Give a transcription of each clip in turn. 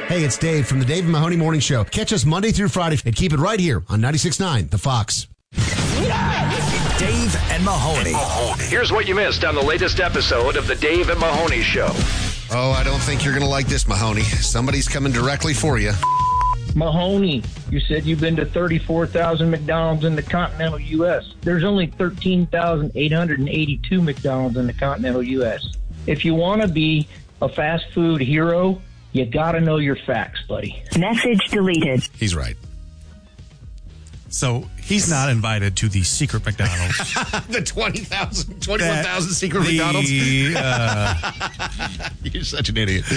Hey, it's Dave from the Dave and Mahoney Morning Show. Catch us Monday through Friday and keep it right here on 96.9 The Fox. Dave and Mahoney. Here's what you missed on the latest episode of the Dave and Mahoney Show. Oh, I don't think you're going to like this, Mahoney. Somebody's coming directly for you. Mahoney, you said you've been to 34,000 McDonald's in the continental U.S. There's only 13,882 McDonald's in the continental U.S. If you want to be a fast food hero, you got to know your facts, buddy. Message deleted. He's right. So he's not invited to the secret McDonald's. The 21,000 secret McDonald's? You're such an idiot.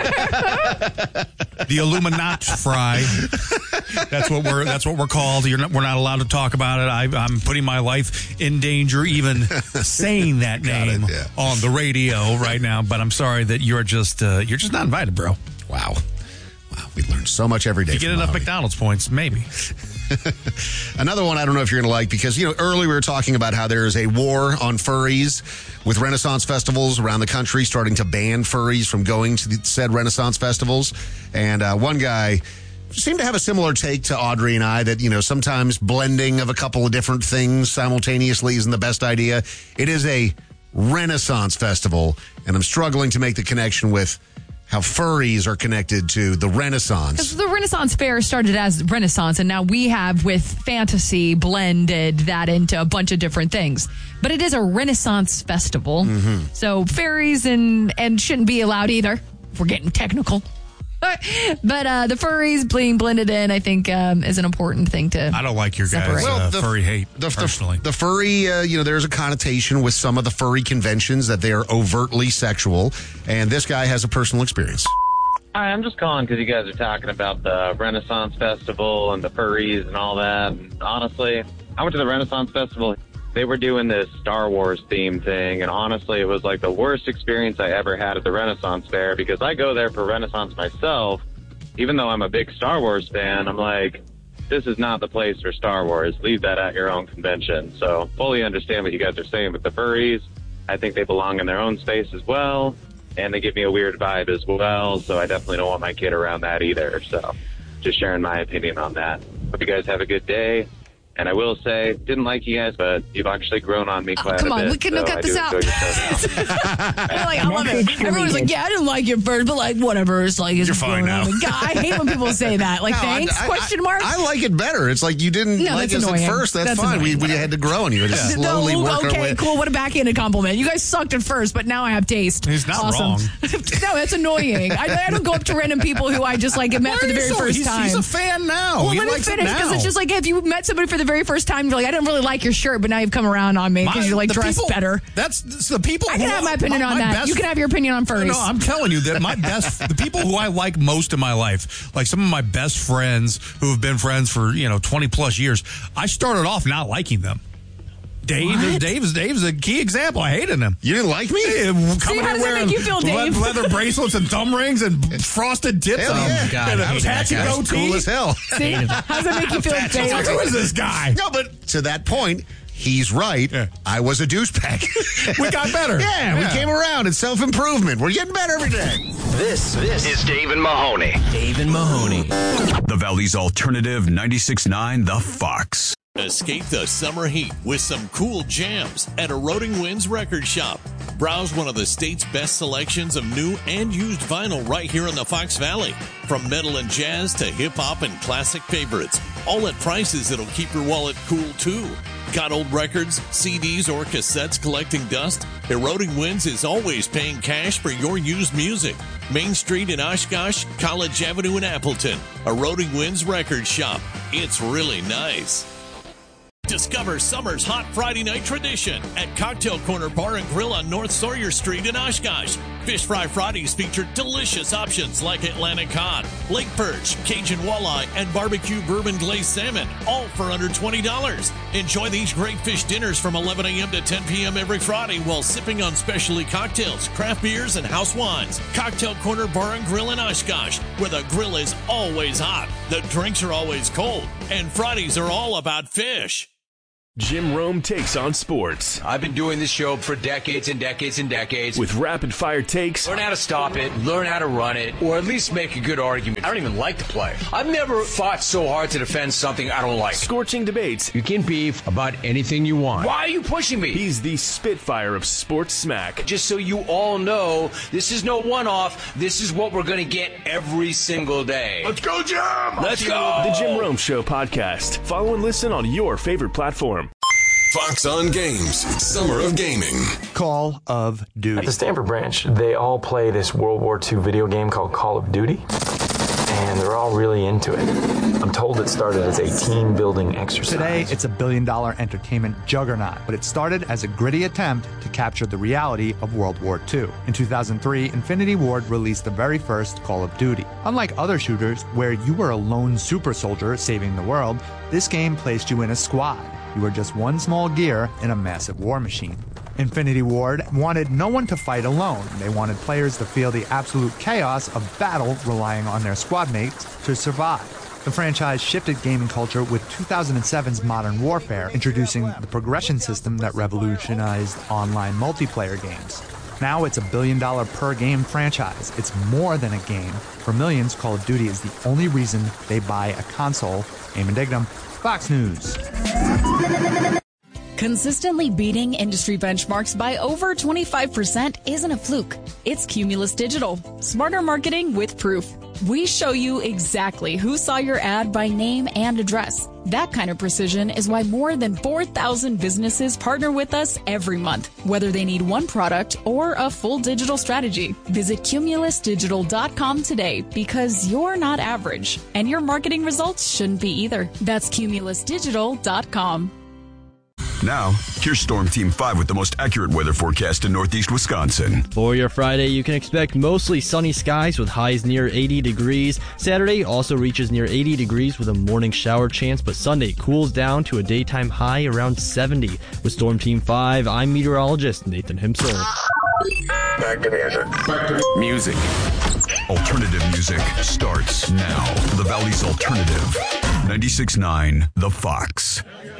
The Illuminati fry. That's what we're called. We're not allowed to talk about it. I'm putting my life in danger even saying that name on the radio right now. But I'm sorry that you're just not invited, bro. Wow. We learn so much every day. If you get enough McDonald's points, maybe. Another one I don't know if you're going to like because, earlier we were talking about how there is a war on furries with Renaissance festivals around the country starting to ban furries from going to the said Renaissance festivals. And one guy seemed to have a similar take to Audrey and I that, sometimes blending of a couple of different things simultaneously isn't the best idea. It is a Renaissance festival, and I'm struggling to make the connection with how furries are connected to the Renaissance. Because the Renaissance Fair started as Renaissance, and now we have, with fantasy, blended that into a bunch of different things. But it is a Renaissance festival. Mm-hmm. So fairies and shouldn't be allowed either, if we're getting technical. But the furries being blended in, I think, is an important thing to I don't like your separate. guys' furry hate, personally. The furry, there's a connotation with some of the furry conventions that they are overtly sexual, and this guy has a personal experience. Hi, I'm just calling because you guys are talking about the Renaissance Festival and the furries and all that. And honestly, I went to the Renaissance Festival. They were doing this Star Wars theme thing, and honestly, it was like the worst experience I ever had at the Renaissance Fair because I go there for Renaissance myself. Even though I'm a big Star Wars fan, I'm like, this is not the place for Star Wars. Leave that at your own convention. So fully understand what you guys are saying with the furries. I think they belong in their own space as well, and they give me a weird vibe as well, so I definitely don't want my kid around that either. So just sharing my opinion on that. Hope you guys have a good day. And I will say, didn't like you guys, but you've actually grown on me quite a bit. Come on, we can cut this out. I love it. Everyone's like, yeah, I didn't like you first, but whatever. It's like, you're fine now. I hate when people say that. Like, thanks? Question mark? I like it better. It's like you didn't like us at first. That's fine. We had to grow on you. Just slowly work our way. Okay, cool. What a backhanded compliment. You guys sucked at first, but now I have taste. He's not wrong. No, that's annoying. I don't go up to random people who I just met for the very first time. He's a fan now. Well, let me finish, because it's just like if you met somebody for the very first time, you're like, I didn't really like your shirt, but now you've come around on me because you're dressed better. That's the people. I can have my opinion on that. You can have your opinion on furries. No, I'm telling you that the people who I like most in my life, like some of my best friends who have been friends for 20 plus years, I started off not liking them. Dave's a key example. I hated him. You didn't like me? How does that make you feel, Dave? Leather bracelets and thumb rings and frosted tips. Hell yeah. Oh, God. And a patchy goatee. Cool as hell. See? How does that make you feel, Dave? Who is this guy? No, but to that point, he's right. Yeah. I was a douchebag. We got better. Yeah, we came around. It's self-improvement. We're getting better every day. This is Dave and Mahoney. Dave and Mahoney. The Valley's alternative 96.9 The Fox. Escape the summer heat with some cool jams at Eroding Winds Record Shop. Browse one of the state's best selections of new and used vinyl right here in the Fox Valley. From metal and jazz to hip-hop and classic favorites, all at prices that'll keep your wallet cool, too. Got old records, CDs, or cassettes collecting dust? Eroding Winds is always paying cash for your used music. Main Street in Oshkosh, College Avenue in Appleton. Eroding Winds Record Shop. It's really nice. Discover summer's hot Friday night tradition at Cocktail Corner Bar and Grill on North Sawyer Street in Oshkosh. Fish Fry Fridays feature delicious options like Atlantic cod, lake perch, Cajun walleye, and barbecue bourbon glazed salmon, all for under $20. Enjoy these great fish dinners from 11 a.m. to 10 p.m. every Friday while sipping on specialty cocktails, craft beers, and house wines. Cocktail Corner Bar and Grill in Oshkosh, where the grill is always hot, the drinks are always cold, and Fridays are all about fish. Jim Rome takes on sports. I've been doing this show for decades and decades and decades. With rapid-fire takes. Learn how to stop it, learn how to run it, or at least make a good argument. I don't even like to play. I've never fought so hard to defend something I don't like. Scorching debates. You can beef about anything you want. Why are you pushing me? He's the Spitfire of sports smack. Just so you all know, this is no one-off. This is what we're going to get every single day. Let's go, Jim! Let's go! The Jim Rome Show podcast. Follow and listen on your favorite platform. Fox on Games, Summer of Gaming. Call of Duty. At the Stanford branch, they all play this World War II video game called Call of Duty, and they're all really into it. I'm told it started as a team-building exercise. Today, it's $1 billion entertainment juggernaut, but it started as a gritty attempt to capture the reality of World War II. In 2003, Infinity Ward released the very first Call of Duty. Unlike other shooters, where you were a lone super soldier saving the world, this game placed you in a squad. You were just one small gear in a massive war machine. Infinity Ward wanted no one to fight alone. They wanted players to feel the absolute chaos of battle, relying on their squad mates to survive. The franchise shifted gaming culture with 2007's Modern Warfare, introducing the progression system that revolutionized online multiplayer games. Now it's $1 billion per game franchise. It's more than a game. For millions, Call of Duty is the only reason they buy a console. Eamon Dignam, Fox News. Consistently beating industry benchmarks by over 25% isn't a fluke. It's Cumulus Digital. Smarter marketing with proof. We show you exactly who saw your ad by name and address. That kind of precision is why more than 4,000 businesses partner with us every month, whether they need one product or a full digital strategy. Visit cumulusdigital.com today, because you're not average, and your marketing results shouldn't be either. That's cumulusdigital.com. Now, here's Storm Team 5 with the most accurate weather forecast in Northeast Wisconsin. For your Friday, you can expect mostly sunny skies with highs near 80 degrees. Saturday also reaches near 80 degrees with a morning shower chance, but Sunday cools down to a daytime high around 70. With Storm Team 5, I'm meteorologist Nathan Himsel. Back to music. Alternative music starts now. The Valley's Alternative. 96.9 The Fox.